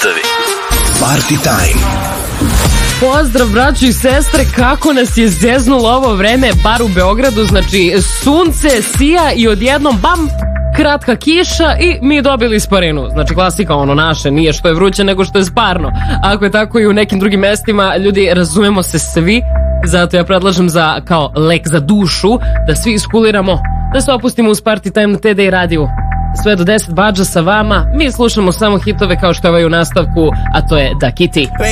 hitovi. Party Time. Pozdrav braćo i sestre, kako nas je zeznulo ovo vreme, bar u Beogradu, znači sunce sija i odjednom bam, kratka kiša i mi dobili isparinu. Znači klasika ono naše, nije što je vruće nego što je sparno. Ako je tako i u nekim drugim mestima, ljudi, razumemo se svi, zato ja predlažem za kao lek za dušu da svi iskuliramo, da se opustimo uz Party Time na TD i radiju. Sve do 10 badža sa vama, mi slušamo samo hitove kao što je ovaj u nastavku, a to je Da Kitty.